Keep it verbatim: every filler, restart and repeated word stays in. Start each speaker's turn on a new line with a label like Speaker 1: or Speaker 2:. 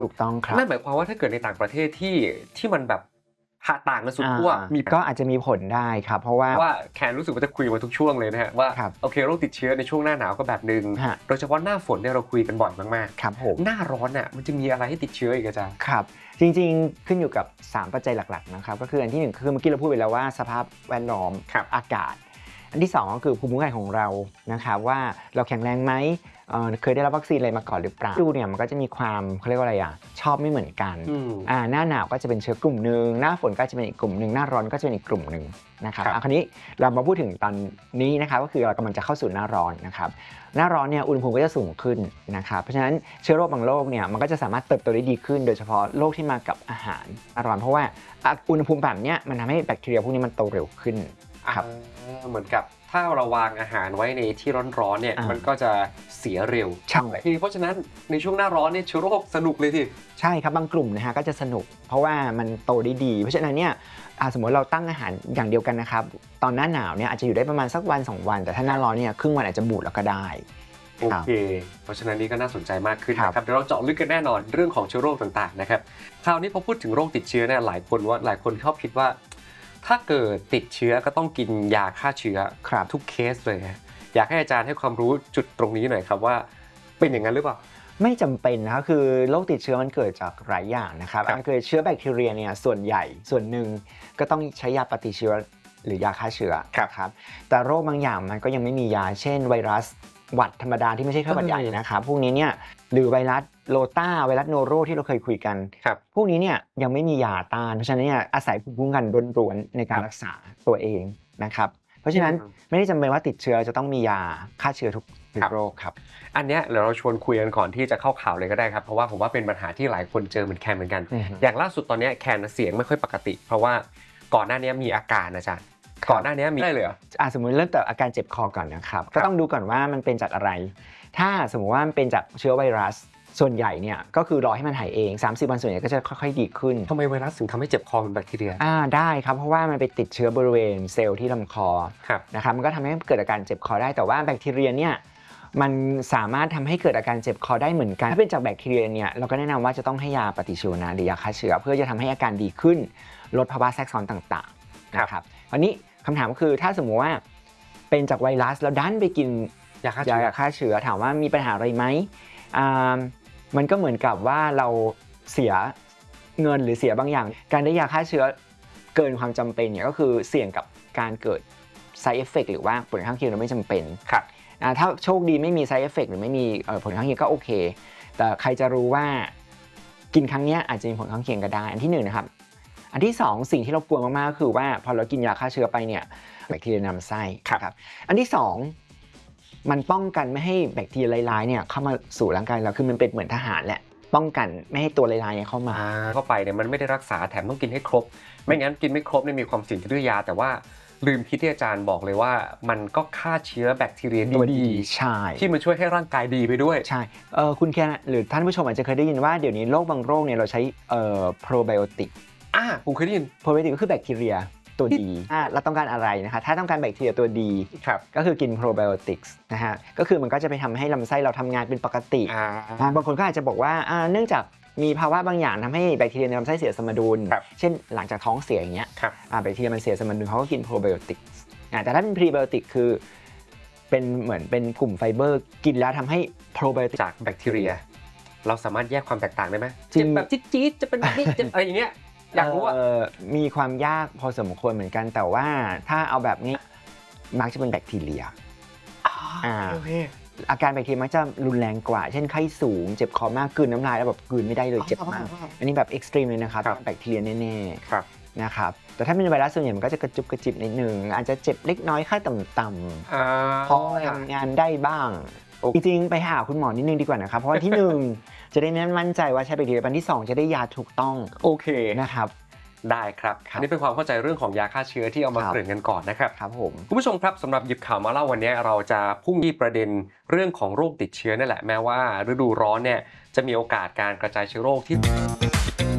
Speaker 1: ถูกต้องครับ
Speaker 2: นั่นหมายความว่าถ้าเกิดในต่างประเทศที่ที่มันแบบหาต่างกันสุดขั้วมี
Speaker 1: ก็อาจจะมีผลได้ครับเพราะว่า
Speaker 2: ว่าแคนรู้สึกว่าจะคุยมาทุกช่วงเลยนะฮะว่าโอเคโรคติดเชื้อในช่วงหน้าหนาวก็แบบนึงโดยเฉพาะหน้าฝนเนี่ยเราคุยกันบ่อยมาก
Speaker 1: ๆครับผม
Speaker 2: หน้าร้อนอ่ะมันจะมีอะไรให้ติดเชื้ออีกอาจารย์
Speaker 1: ครับจริงๆขึ้นอยู่กับสามปัจจัยหลักๆนะครับก็คืออันที่หนึ่งคือเมื่อกี้เราพูดไปแล้วว่าสภาพแวดล้อมอากาศอันที่สองก็คือภูมิคุ้มกันของเรานะครับว่าเราแข็งแรงไหมเคยได้รับวัคซีนอะไรมาก่อนหรือเปล่าดูเนี่ยมันก็จะมีความเขาเรียกว่าอะไรอ่ะชอบไม่เหมือนกันอ่าหน้าหนาวก็จะเป็นเชื้อกลุ่มหนึ่งหน้าฝนก็จะเป็นอีกกลุ่มหนึ่งหน้าร้อนก็จะเป็นอีกกลุ่มหนึ่งนะครับคราวนี้เรามาพูดถึงตอนนี้นะครับก็คือเรากำลังจะเข้าสู่หน้าร้อนนะครับหน้าร้อนเนี่ยอุณหภูมิก็จะสูงขึ้นนะครับเพราะฉะนั้นเชื้อโรคบางโรคเนี่ยมันก็จะสามารถเติบโตได้ดีขึ้นโดยเฉพาะโรคที่มากับอาหารร้อนเพราะว่าอุณหภูมิแบบนี้มันทำให้แบคทีเรียพวกนี้มันโตเร็วขึ้นครับ
Speaker 2: เหมือนกับถ้าเราวางอาหารไว้ในที่ร้อนๆเนี่ยมันก็จะเสียเร็ว
Speaker 1: ใช่
Speaker 2: ทีเพราะฉะนั้นในช่วงหน้าร้อนเนี่ยเชื้อโรคสนุกเลยที
Speaker 1: ใช่ครับบางกลุ่มนะฮะก็จะสนุกเพราะว่ามันโตได้ดีเพราะฉะนั้นเนี่ยสมมติเราตั้งอาหารอย่างเดียวกันนะครับตอนหน้าหนาวเนี่ยอาจจะอยู่ได้ประมาณสักวันสองวันแต่ถ้าหน้าร้อนเนี่ยครึ่งวันอาจจะบูดแล้วก็ได้
Speaker 2: โอเคเพราะฉะนั้นนี่ก็น่าสนใจมากขึ้นนะครับเดี๋ยวเราเจาะลึกกันแน่นอนเรื่องของเชื้อโรคต่างๆนะครับคราวนี้พอพูดถึงโรคติดเชื้อเนี่ยหลายคนว่าหลายคนชอบคิดว่าถ้าเกิดติดเชื้อก็ต้องกินยาฆ่าเชื้อทุกเคสเลยอยากให้อาจารย์ให้ความรู้จุดตรงนี้หน่อยครับว่าเป็นอย่างนั้นหรือเปล่า
Speaker 1: ไม่จำเป็นนะครับคือโรคติดเชื้อมันเกิดจากหลายอย่างนะครับการเกิดเชื้อแบคทีเรียเนี่ยส่วนใหญ่ส่วนหนึ่งก็ต้องใช้ยาปฏิชีวนะหรือยาฆ่าเชื้อครับแต่โรคบางอย่างมันก็ยังไม่มียาเช่นไวรัสหวัดธรรมดาที่ไม่ใช่ไข้หวัดใหญ่นะครับพวกนี้เนี่ยหรือไวรัสโรตาไวรัสโนโรที่เราเคยคุยกันพวกนี้เนี่ยยังไม่มียาต้านเพราะฉะนั้นเนี่ยอาศัยภูมิคุ้มกันล้วนๆในการรักษาตัวเองนะครับเพราะฉะนั้นไม่ได้จำเป็นว่าติดเชื้อจะต้องมียาฆ่าเชื้อทุกโรคครับ
Speaker 2: อันนี้เดี๋ยวเราชวนคุยกันก่อนที่จะเข้าข่าวเลยก็ได้ครับเพราะว่าผมว่าเป็นปัญหาที่หลายคนเจอเหมือนแคนเหมือนกันอย่างล่าสุดตอนนี้แคนเสียงไม่ค่อยปกติเพราะว่าก่อนหน้านี้มีอาการอาจารย์ก่อนหน้านี้มีได้เลยเหรอ
Speaker 1: อ่ะสมมุติเริ่มจากอาการเจ็บคอก่อนนะครับก็ต้องดูก่อนว่ามันเป็นจากอะไรถ้าสมมุติว่ามันเป็นจากเชื้อไวรัสส่วนใหญ่เนี่ยก็คือรอให้มันหายเองสามสิบวันส่วนใหญ่ก็จะค่อยๆดีขึ้น
Speaker 2: ทำไมไวรัสถึงทำให้เจ็บคอเป็นแบคทีเรีย
Speaker 1: อ่าได้ครับเพราะว่ามันไปติดเชื้อบริเวณเซลล์ที่ลำคอนะครับมันก็ทำให้เกิดอาการเจ็บคอได้แต่ว่าแบคทีเรียเนี่ยมันสามารถทำให้เกิดอาการเจ็บคอได้เหมือนกันถ้าเป็นจากแบคทีเรียเนี่ยเราก็แนะนำว่าจะต้องให้ยาปฏิชีวนะหรือยาฆ่าเชื้อเพื่อจะทำให้อาการดีขึ้นลดภาวะแทรกซ้อนต่างๆนะครับคราวนี้คำถามก็คือถ้าสมมุติว่าเป็นจากไวรัสแล้วดันไปกิน
Speaker 2: ยาฆ่าเชื้อย
Speaker 1: าฆ่าเชื้อถามว่ามีปัญหาอะไรไหมมันก็เหมือนกับว่าเราเสียเงินหรือเสียบางอย่างการได้ยาฆ่าเชื้อเกินความจำเป็นเนี่ยก็คือเสี่ยงกับการเกิด side effect หรือว่าผลข้างเคียงโดยไม่จำเป็น
Speaker 2: ครับ
Speaker 1: ถ้าโชคดีไม่มี side effect หรือไม่มีผลข้างเคียงก็โอเคแต่ใครจะรู้ว่ากินครั้งนี้อาจจะมีผลข้างเคียงก็ได้อันที่หนึ่งนะครับอันที่สองสิ่งที่เรากลัวมากๆก็คือว่าพอเรากินยาฆ่าเชื้อไปเนี่ยแบคทีเรียนำไส้ครับอันที่สองมันป้องกันไม่ให้แบคทีเรียร้ายๆเนี่ยเข้ามาสู่ร่างกายเราคือมันเป็นเหมือนทหารแหละป้องกันไม่ให้ตัวร้ายๆเข้ามา
Speaker 2: เข้าไปเนี่ยมันไม่ได้รักษาแถมต้องกินให้ครบไม่งั้นกินไม่ครบเนี่ยมีความเสี่ยงจะดื้อยาแต่ว่าลืมคิดที่อาจารย์บอกเลยว่ามันก็ฆ่าเชื้อแบคทีเรียดี
Speaker 1: ๆใช่
Speaker 2: ที่มันช่วยให้ร่างกายดีไปด้วย
Speaker 1: ใช่เออคุณแค่หรือท่านผู้ชมอาจจะเคยได้ยินว่าเดี๋ยวนี้โรคบางโรคเนี่ยเราใช้เอ่อโปรไบโอติก
Speaker 2: อ่าผมเคยได้ยิน
Speaker 1: โปรไบโอติกก็คือแบคทีเรียตัวดีถ้าเราต้องการอะไรนะคะถ้าต้องการแบคทีเรียตัวดีก็คือกินโปรไบโอติกส์นะฮะก็คือมันก็จะไปทำให้ลำไส้เราทำงานเป็นปกติบางคนก็อาจจะบอกว่าเนื่องจากมีภาวะบางอย่างทำให้แบคทีเรียในลำไส้เสียสมดุลเช่นหลังจากท้องเสียอย่างเงี้ยแบคทีเรียมันเสียสมดุลเขาก็กินโปรไบโอติกส์แต่ถ้าเป็นพรีไบโอติกคือเป็นเหมือนเป็นกลุ่มไฟเบอร์กินแล้วทำให้โปรไบโอติก
Speaker 2: จากแบคทีเรียเราสามารถแยกความแตกต่างได้ไหมเจ็บแบบจี๊ดๆจะเป็นแบบนี้อะไรอย่างเงี้ยอยากรู้ว่า
Speaker 1: มีความยากพอสมควรเหมือนกันแต่ว่าถ้าเอาแบบนี้มักจะเป็นแบคทีเรีย
Speaker 2: อ่า
Speaker 1: อาการแบคทีเรียมักจะรุนแรงกว่าเช่นไข้สูงเจ็บคอมากกลืนน้ำลายแล้วแบบกลืนไม่ได้เลยเจ็บมากอันนี้แบบเอ็กซ์ตรีมเลยนะครับแบคทีเรียแน่ๆนะครับแต่ถ้าเป็นไวรัสส่วนใหญ่มันก็จะกระจุบกระจิบนิดนึงอาจจะเจ็บเล็กน้อยค่าต่ำๆพอทำงานได้บ้างจริงๆไปหาคุณหมอนิดนึงดีกว่านะครับเพราะว่าที่หนึ่งจะได้มั่นใจว่าใช่แบคทีเรียอันที่สองจะได้ยาถูกต้อง
Speaker 2: โอเค
Speaker 1: นะครับ
Speaker 2: ได้ครับอันนี้เป็นความเข้าใจเรื่องของยาฆ่าเชื้อที่เอามาเกริ่นกันก่อนนะครับ
Speaker 1: ครับผม
Speaker 2: คุณผู้ชมครับสำหรับหยิบข่าวมาเล่าวันนี้เราจะพุ่งที่ประเด็นเรื่องของโรคติดเชื้อนั่นแหละแม้ว่าฤดูร้อนเนี่ยจะมีโอกาสการกระจายเชื้อโรคที่